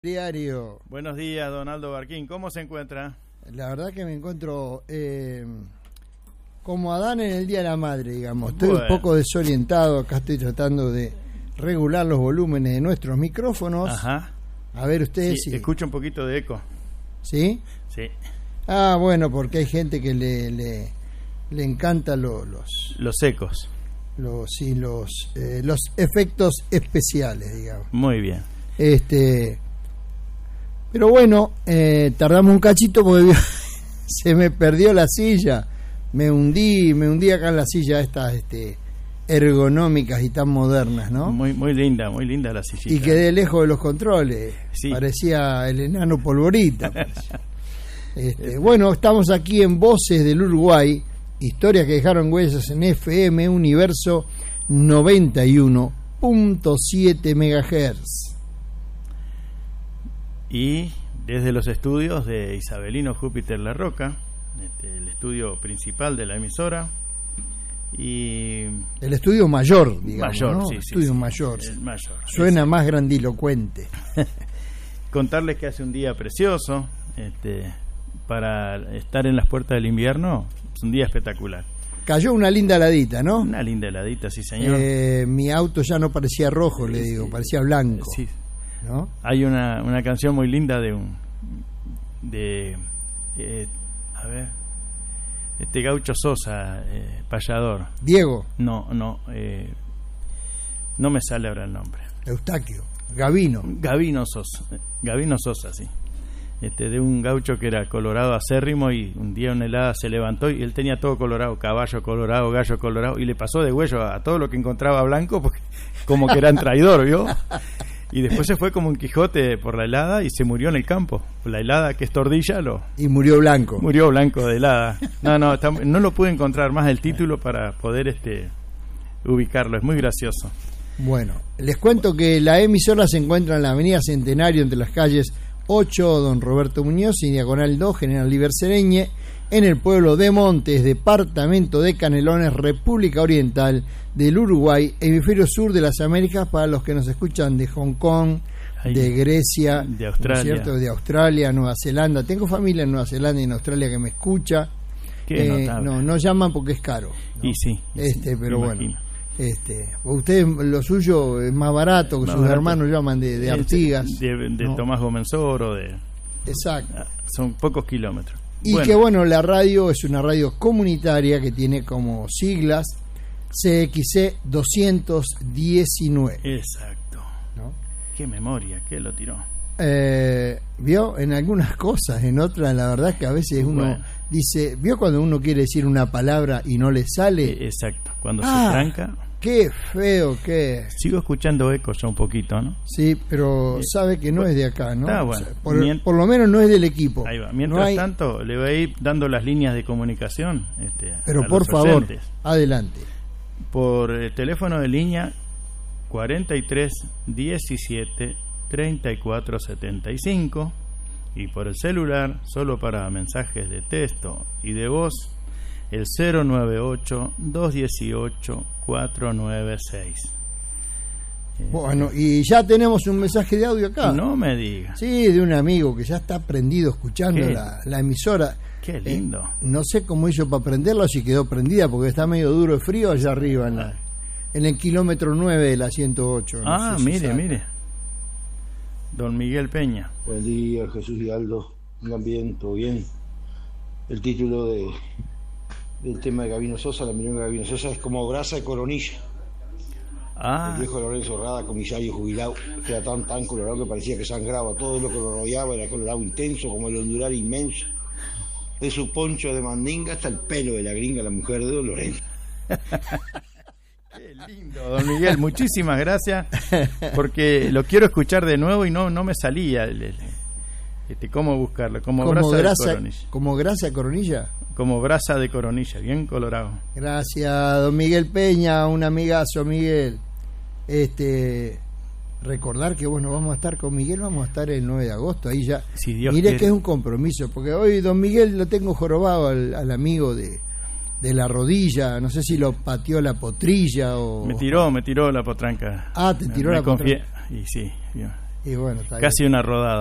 Diario. Buenos días, Donaldo Barquín. ¿Cómo se encuentra? La verdad que me encuentro como Adán en el Día de la Madre, digamos. Estoy un poco desorientado. Acá estoy tratando de regular los volúmenes de nuestros micrófonos. Ajá. A ver ustedes si... Escucho un poquito de eco. ¿Sí? Sí. Ah, bueno, porque hay gente que le encanta los ecos. Los efectos especiales, digamos. Muy bien. Pero bueno, tardamos un cachito porque se me perdió la silla. Me hundí acá en la silla estas ergonómicas y tan modernas, ¿no? Muy linda la sillita. Y quedé lejos de los controles. Sí. Parecía el enano Polvorita. Bueno, estamos aquí en Voces del Uruguay, historias que dejaron huellas en FM Universo 91.7 MHz. Y desde los estudios de Isabelino Júpiter La Roca, el estudio principal de la emisora, y el estudio mayor, digamos, mayor, ¿no? Sí, estudio sí, mayor. El mayor. Suena más grandilocuente. Contarles que hace un día precioso, para estar en las puertas del invierno, es un día espectacular. Cayó una linda heladita, ¿no? Una linda heladita, sí, señor. Mi auto ya no parecía rojo, le digo, parecía blanco. Sí. ¿No? Hay una canción muy linda Gaucho Sosa, payador. Diego. No me sale ahora el nombre. Eustaquio. Gavino Sosa, sí. De un gaucho que era colorado acérrimo, y un día una helada se levantó y él tenía todo colorado, caballo colorado, gallo colorado, y le pasó de huello a todo lo que encontraba blanco, porque como que era un traidor, ¿vio? Y después se fue como un Quijote por la helada y se murió en el campo. La helada, que es tordilla, y murió blanco. Murió blanco de helada. No lo pude encontrar más el título para poder ubicarlo. Es muy gracioso. Bueno, les cuento que la emisora se encuentra en la avenida Centenario, entre las calles 8, Don Roberto Muñoz, y diagonal 2, General Liber Sereñe, en el pueblo de Montes, departamento de Canelones, República Oriental del Uruguay, hemisferio sur de las Américas, para los que nos escuchan de Hong Kong, de Grecia, de Australia, ¿no es cierto? De Australia, Nueva Zelanda. Tengo familia en Nueva Zelanda y en Australia que me escucha. No llaman porque es caro, ¿no? Y sí, pero bueno, ustedes, lo suyo es más barato, que sus hermanos llaman de Artigas, ¿no? Tomás Gomenzoro, exacto. Son pocos kilómetros. Y que bueno, la radio es una radio comunitaria que tiene como siglas CXC 219. Exacto. ¿No? Qué memoria, ¿qué lo tiró? Vio en algunas cosas, en otras la verdad es que a veces uno dice, vio cuando uno quiere decir una palabra y no le sale. Exacto, cuando se tranca. Qué feo que es. Sigo escuchando eco ya un poquito, ¿no? Sí, pero sabe que no es de acá, ¿no? Está bueno. O sea, por lo menos no es del equipo. Ahí va. Mientras tanto, le voy a ir dando las líneas de comunicación. Pero por favor, adelante. Por teléfono de línea 43 17 34 75, y por el celular, solo para mensajes de texto y de voz, el 098 218 496. Bueno, y ya tenemos un mensaje de audio acá. No me digas. Sí, de un amigo que ya está prendido escuchando la emisora. Qué lindo. No sé cómo hizo para prenderlo, si quedó prendida, porque está medio duro de frío allá arriba, en el kilómetro 9 de la 108. No sé si mire. Don Miguel Peña. Buen día, Jesús y Aldo. Vengan bien, todo bien. El título del tema de Gavino Sosa, la milonga de Gavino Sosa, es como grasa de coronilla. El viejo Lorenzo Rada, comisario jubilado, que era tan colorado que parecía que sangraba. Todo lo que lo rodeaba era colorado intenso, como el hondurar inmenso. De su poncho de mandinga hasta el pelo de la gringa, la mujer de Don Lorenzo. Qué lindo, don Miguel, muchísimas gracias, porque lo quiero escuchar de nuevo y no me salía cómo buscarlo, como grasa de coronilla. ¿Como grasa de coronilla? Como brasa de coronilla, bien colorado. Gracias, don Miguel Peña, un amigazo, Miguel. Recordar que bueno, vamos a estar con Miguel, vamos a estar el 9 de agosto, ahí ya. Si Dios mire quiere. Que es un compromiso, porque hoy don Miguel lo tengo jorobado al amigo de la rodilla, no sé si lo pateó la potrilla o... Me tiró la potranca. Ah, te tiró la potranca. Y sí, Y bueno, está casi bien. una rodada.